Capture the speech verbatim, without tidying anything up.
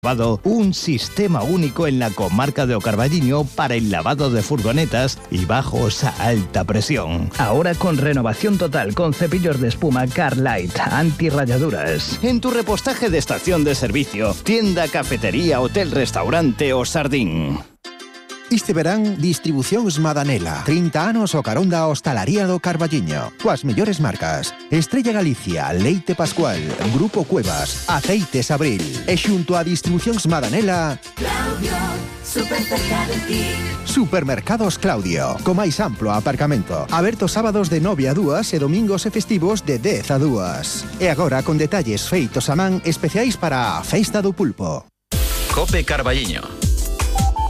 Un sistema único en la comarca de O Carballiño para el lavado de furgonetas y bajos a alta presión. Ahora con renovación total con cepillos de espuma Carlite, antirrayaduras. En tu repostaje de estación de servicio, tienda, cafetería, hotel, restaurante o sardín. Este verán, Distribucións Madanela. trinta anos o carón da hostalaría do Carballiño. Coas mellores marcas. Estrella Galicia, Leite Pascual, Grupo Cuevas, Aceites Abril. E xunto a Distribucións Madanela... Claudio, super cerca de ti. Supermercados Claudio. Co máis amplo aparcamento. Aberto sábados de nove a dúas e domingos e festivos de dez a dúas. E agora con detalles feitos a man especiais para a Festa do Pulpo. Cope Carballiño.